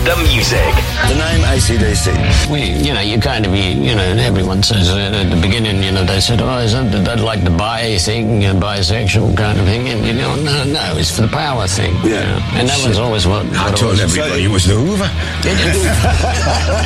the music. The name AC/DC. Everyone says at the beginning, they said, they'd like the bi thing, bisexual kind of thing. And, no, it's for the power thing. Yeah. And that was always what I told everybody it was the Hoover.